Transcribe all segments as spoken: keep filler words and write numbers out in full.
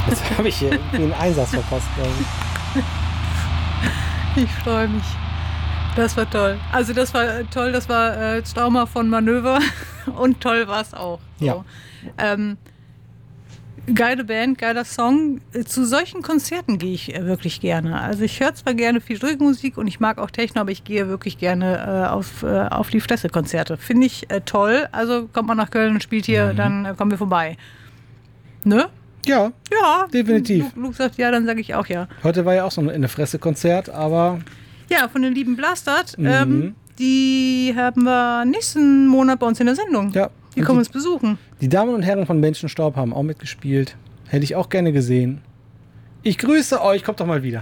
Jetzt habe ich hier einen Einsatz verpasst, glaube ich. Ich freue mich. Das war toll. Also das war toll, das war äh, Trauma von Manöver und toll war es auch. So. Ja. Ähm, geile Band, geiler Song. Zu solchen Konzerten gehe ich äh, wirklich gerne. Also ich höre zwar gerne viel Drückmusik und ich mag auch Techno, aber ich gehe wirklich gerne äh, auf, äh, auf die Fresse-Konzerte. Finde ich äh, toll. Also kommt man nach Köln und spielt hier, mhm. dann äh, kommen wir vorbei. Ne? Ja, ja, definitiv. Luke, Luke sagt ja, dann sage ich auch ja. Heute war ja auch so ein Fresse-Konzert, aber... Ja, von den lieben Blastard. Mhm. Ähm, die haben wir nächsten Monat bei uns in der Sendung. Ja. Die kommen die, uns besuchen. Die Damen und Herren von Menschenstaub haben auch mitgespielt. Hätte ich auch gerne gesehen. Ich grüße euch, kommt doch mal wieder.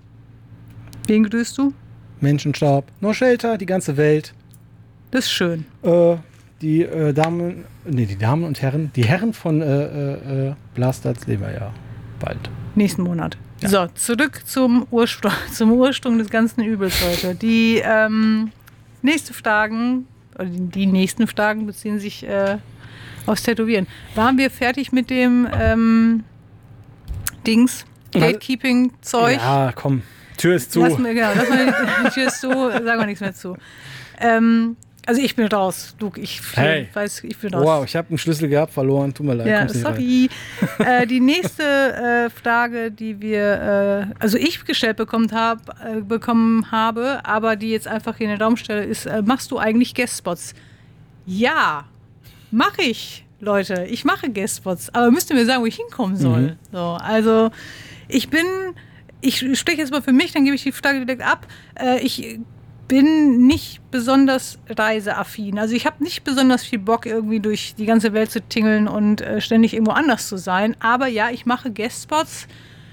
Wen grüßt du? Menschenstaub. No Shelter, die ganze Welt. Das ist schön. Äh, die äh, Damen, nee, die Damen und Herren, die Herren von äh, äh, Blastard sehen wir ja bald. Nächsten Monat. Ja. So, zurück zum Ursprung, zum Ursprung des ganzen Übels heute. Die ähm, nächste Fragen, oder die, die nächsten Fragen beziehen sich äh, aufs Tätowieren. Waren wir fertig mit dem ähm, Dings, Gatekeeping-Zeug? Ja, komm, Tür ist zu. Lass mir, genau, lass mal die Tür ist zu, sagen wir nichts mehr zu. Ähm, Also ich bin raus, Luke. Ich hey. weiß, ich bin raus. Wow, ich habe einen Schlüssel gehabt, verloren. Tut mir leid. Ja, sorry. äh, die nächste äh, Frage, die wir, äh, also ich gestellt bekommen, hab, äh, bekommen habe, aber die jetzt einfach hier in den Raum stelle, ist, äh, machst du eigentlich Guestspots? Ja, mache ich, Leute. Ich mache Guestspots. Aber müsst ihr mir sagen, wo ich hinkommen soll. Mhm. So, also ich bin, ich spreche jetzt mal für mich, dann gebe ich die Frage direkt ab. Äh, ich bin nicht besonders reiseaffin. Also ich habe nicht besonders viel Bock, irgendwie durch die ganze Welt zu tingeln und äh, ständig irgendwo anders zu sein. Aber ja, ich mache Guestspots,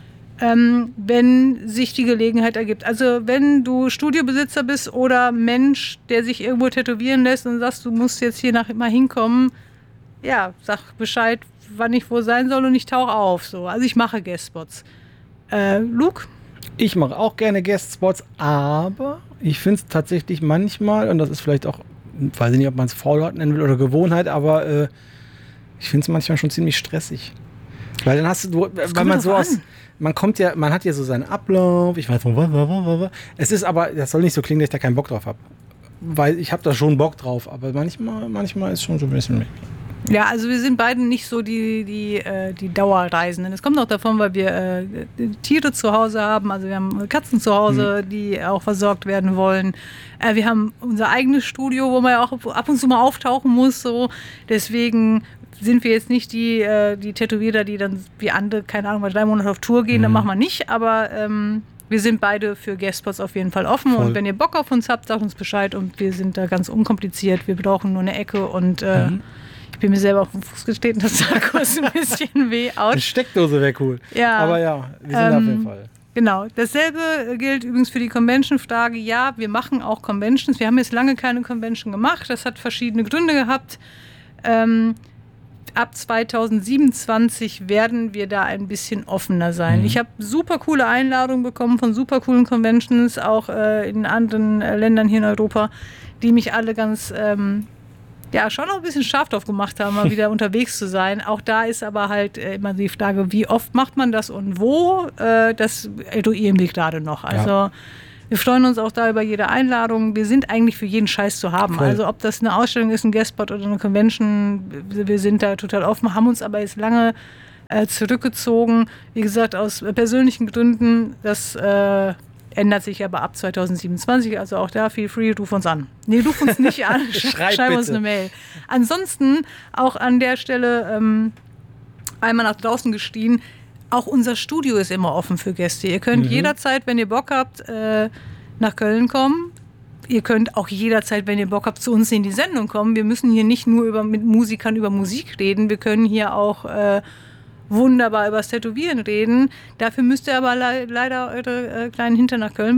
ähm, wenn sich die Gelegenheit ergibt. Also wenn du Studiobesitzer bist oder Mensch, der sich irgendwo tätowieren lässt und sagst, du musst jetzt hier nach mal hinkommen, ja, sag Bescheid, wann ich wo sein soll und ich tauche auf. So. Also ich mache Guestspots. Äh, Luke? Ich mache auch gerne Guestspots, aber ich finde es tatsächlich manchmal, und das ist vielleicht auch, weiß ich nicht, ob man es Faulheit nennen will oder Gewohnheit, aber äh, ich finde es manchmal schon ziemlich stressig. Weil dann hast du, weil man so aus, man kommt ja, man hat ja so seinen Ablauf, ich weiß nicht, es ist aber, das soll nicht so klingen, dass ich da keinen Bock drauf habe. Weil ich habe da schon Bock drauf, aber manchmal, manchmal ist schon so ein bisschen... Ja, also wir sind beide nicht so die, die, äh, die Dauerreisenden. Es kommt auch davon, weil wir äh, Tiere zu Hause haben. Also wir haben Katzen zu Hause, mhm. die auch versorgt werden wollen. Äh, wir haben unser eigenes Studio, wo man ja auch ab und zu mal auftauchen muss. So. Deswegen sind wir jetzt nicht die, äh, die Tätowierer, die dann wie andere, keine Ahnung, mal drei Monate auf Tour gehen. Mhm. Das machen wir nicht, aber... Ähm, wir sind beide für Guestspots auf jeden Fall offen. Voll. Und wenn ihr Bock auf uns habt, sagt uns Bescheid. Und wir sind da ganz unkompliziert. Wir brauchen nur eine Ecke und... Äh, mhm. Ich bin mir selber auf den Fuß getreten, das sah kurz ein bisschen weh aus. Eine Steckdose wäre cool. Ja. Aber ja, wir sind ähm, auf jeden Fall. Genau. Dasselbe gilt übrigens für die Convention-Frage. Ja, wir machen auch Conventions. Wir haben jetzt lange keine Convention gemacht. Das hat verschiedene Gründe gehabt. Ähm, ab zwanzig siebenundzwanzig werden wir da ein bisschen offener sein. Mhm. Ich habe super coole Einladungen bekommen von super coolen Conventions, auch äh, in anderen äh, Ländern hier in Europa, die mich alle ganz... Ähm, ja, schon noch ein bisschen scharf drauf gemacht haben, mal wieder unterwegs zu sein. Auch da ist aber halt äh, immer die Frage, wie oft macht man das und wo? Äh, das eruieren wir gerade noch. Also ja. Wir freuen uns auch da über jede Einladung. Wir sind eigentlich für jeden Scheiß zu haben. Voll. Also ob das eine Ausstellung ist, ein Guestspot oder eine Convention, wir sind da total offen, haben uns aber jetzt lange äh, zurückgezogen. Wie gesagt, aus persönlichen Gründen, das... Äh, ändert sich aber ab zwanzig siebenundzwanzig, also auch da feel free, ruf uns an. Nee, ruf uns nicht an, schreib, schreib uns eine Mail. Ansonsten auch an der Stelle ähm, einmal nach draußen gestiegen, auch unser Studio ist immer offen für Gäste. Ihr könnt mhm. jederzeit, wenn ihr Bock habt, äh, nach Köln kommen. Ihr könnt auch jederzeit, wenn ihr Bock habt, zu uns in die Sendung kommen. Wir müssen hier nicht nur über, mit Musikern über Musik reden, wir können hier auch äh, wunderbar über das Tätowieren reden. Dafür müsst ihr aber le- leider eure äh, kleinen Hintern nach Köln